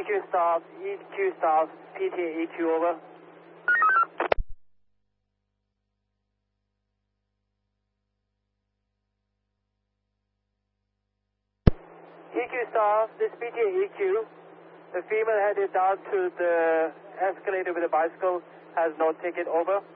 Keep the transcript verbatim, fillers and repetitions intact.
Q staff, E Q staff, P T A E Q over. E Q staff, this P T A E Q, the female headed down to the escalator with a bicycle has no ticket over.